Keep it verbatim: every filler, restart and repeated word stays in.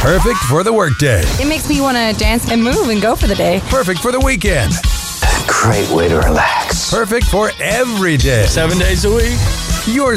Perfect for the workday. It makes me want to dance and move and go for the day. Perfect for the weekend. Great way to relax. Perfect for every day. Seven days a week. Your